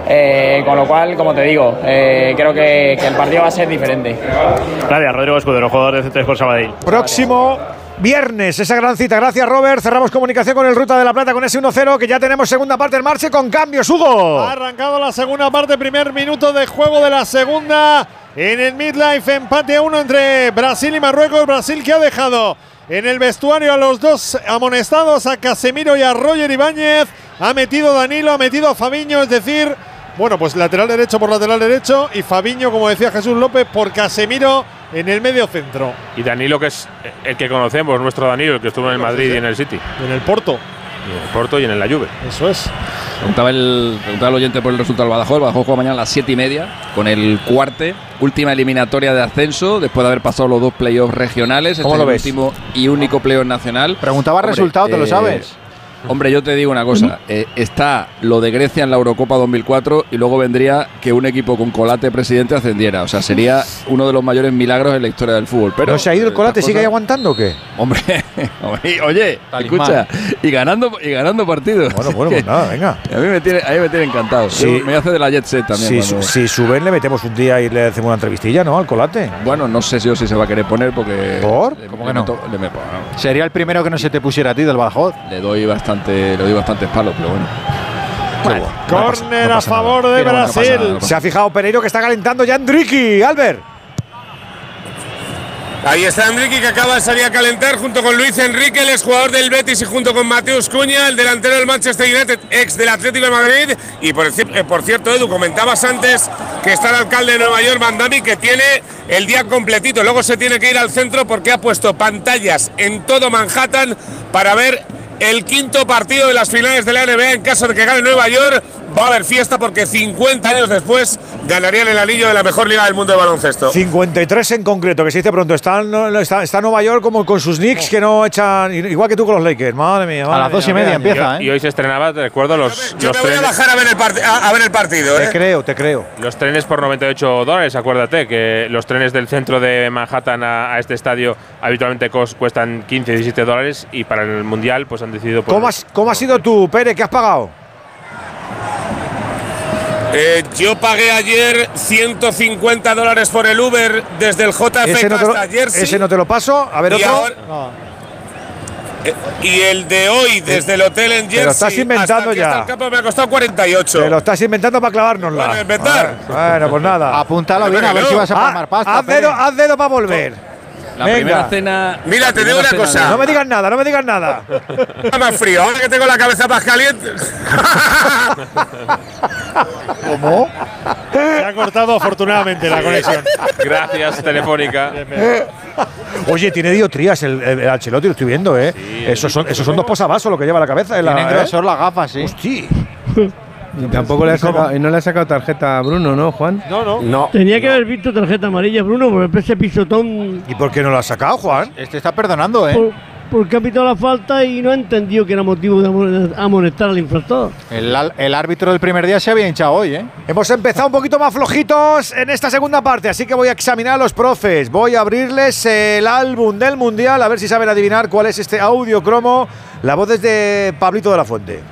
Con lo cual, como te digo, creo que el partido va a ser diferente. Gracias, Rodrigo Escudero, jugador de C3 por Sabadell. Próximo viernes, esa gran cita. Gracias, Robert. Cerramos comunicación con el Ruta de la Plata con ese 1-0, que ya tenemos segunda parte en marcha con cambios, Hugo. Ha arrancado la segunda parte, primer minuto de juego de la segunda en el Midlife. Empate a 1 entre Brasil y Marruecos. Brasil que ha dejado en el vestuario a los dos amonestados, a Casemiro y a Roger Ibáñez. Ha metido Danilo, ha metido a Fabiño, es decir, bueno, pues lateral derecho por lateral derecho y Fabiño, como decía Jesús López, por Casemiro en el medio centro. Y Danilo, que es el que conocemos, nuestro Danilo, el que estuvo en el Madrid y en el City. En el Porto. Y en el Porto y en la Juve. Eso es. Preguntaba el oyente por el resultado del Badajoz. El Badajoz juega mañana a las 7:30 con el cuarte, última eliminatoria de ascenso, después de haber pasado los dos playoffs regionales. ¿Cómo lo ves? Último y único playoff nacional. Preguntaba resultado, ¿te lo sabes? Hombre, yo te digo una cosa, está lo de Grecia en la Eurocopa 2004 y luego vendría que un equipo con Colate presidente ascendiera. O sea, sería uno de los mayores milagros en la historia del fútbol. Pero ¿no se ha ido el Colate? ¿Sigue ahí aguantando o qué? Hombre, oye, escucha, y ganando partidos. Bueno, pues nada, venga. A mí me tiene encantado. Sí. Me hace de la Jet Set también. Si suben, le metemos un día y le hacemos una entrevistilla, ¿no? Al Colate. Bueno, no sé si se va a querer poner porque… ¿Por? ¿Cómo que no? Sería el primero que no se te pusiera a ti del Badajoz. Le doy bastantes palos, pero bueno. Córner a favor de Brasil. Se ha fijado Pereiro, que está calentando ya Endricky. Albert. Ahí está Endricky, que acaba de salir a calentar junto con Luis Enrique, el exjugador del Betis, y junto con Mateus Cunha, el delantero del Manchester United, ex del Atlético de Madrid. Y por cierto, Edu, comentabas antes que está el alcalde de Nueva York, Mandami, que tiene el día completito. Luego se tiene que ir al centro porque ha puesto pantallas en todo Manhattan para ver el quinto partido de las finales de la NBA. En caso de que gane Nueva York, va a haber fiesta porque 50 años después ganarían el anillo de la mejor liga del mundo de baloncesto. 53 en concreto, que se dice pronto. Está Nueva York como con sus Knicks que no echan, igual que tú con los Lakers. Madre mía. A las 2:30 empieza, Y hoy se estrenaba, te recuerdo, los Yo me voy trenes. a bajar a ver el partido. Te creo. Los trenes por $98, acuérdate que los trenes del centro de Manhattan a este estadio habitualmente cuestan $15-17 y para el Mundial pues han decidido… ¿Cómo has sido tú, Pérez? ¿Qué has pagado? Yo pagué ayer $150 por el Uber desde el JFK hasta Jersey. Ese no te lo paso. A ver, y otro. Ahora, y el de hoy desde el hotel en Jersey. Te lo estás inventando hasta ya. Hasta el campo me ha costado 48. Te lo estás inventando para clavárnosla. Para inventar. Bueno, pues nada. Apúntalo bien, a ver si vas a palmar pasta. Haz dedo para volver. La primera cena… Mira, te digo una cosa. No me digas nada. Está más frío, ahora que tengo la cabeza más caliente. ¿Cómo? Se ha cortado afortunadamente la conexión. Gracias, Telefónica. Oye, tiene diotrías el Ancelotti, lo estoy viendo, ¿eh? Sí, esos son dos posavasos lo que lleva la cabeza. Tienen grosor las gafas, sí. Hostia. Y tampoco le ha sacado tarjeta a Bruno, ¿no, Juan? No. Tenía que haber visto tarjeta amarilla, Bruno, por ese pisotón. ¿Y por qué no lo ha sacado, Juan? Este está perdonando, ¿eh? Porque ha pitado la falta y no ha entendido que era motivo de amonestar al infractor. El árbitro del primer día se había hinchado hoy, ¿eh? Hemos empezado un poquito más flojitos en esta segunda parte, así que voy a examinar a los profes. Voy a abrirles el álbum del Mundial, a ver si saben adivinar cuál es este audio cromo. La voz es de Pablito de la Fuente.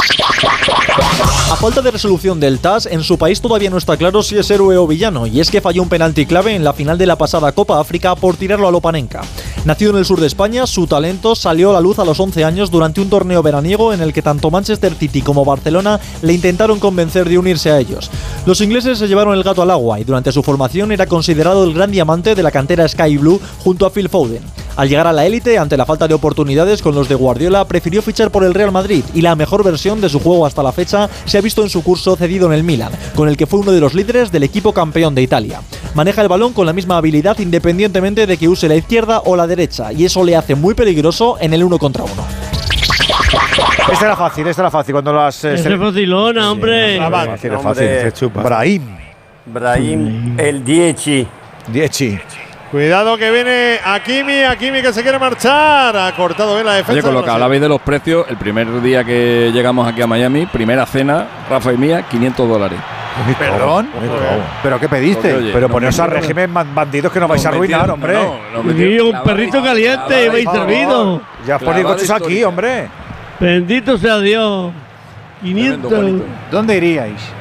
A falta de resolución del TAS, en su país todavía no está claro si es héroe o villano, y es que falló un penalti clave en la final de la pasada Copa África por tirarlo a Lopanenka. Nacido en el sur de España, su talento salió a la luz a los 11 años durante un torneo veraniego en el que tanto Manchester City como Barcelona le intentaron convencer de unirse a ellos. Los ingleses se llevaron el gato al agua y durante su formación era considerado el gran diamante de la cantera Sky Blue junto a Phil Foden. Al llegar a la élite, ante la falta de oportunidades con los de Guardiola, prefirió fichar por el Real Madrid y la mejor versión de su juego hasta la fecha se ha visto en su curso cedido en el Milan, con el que fue uno de los líderes del equipo campeón de Italia. Maneja el balón con la misma habilidad independientemente de que use la izquierda o la derecha, y eso le hace muy peligroso en el 1 contra 1. Esta era fácil cuando las… Es facilona, hombre. Es fácil. Brahim el Dieci. Cuidado que viene Hakimi que se quiere marchar. Ha cortado bien la defensa. Oye, con lo que hablabais de los precios, el primer día que llegamos aquí a Miami, primera cena, Rafa y mía, $500. ¿Perdón? ¿Pero qué pediste? Oye, pero poneos a régimen bandidos que nos vais a arruinar, hombre. Un perrito caliente, vais servido. Ya os ponéis coches aquí, hombre. Bendito sea Dios. 500. ¿Dónde iríais?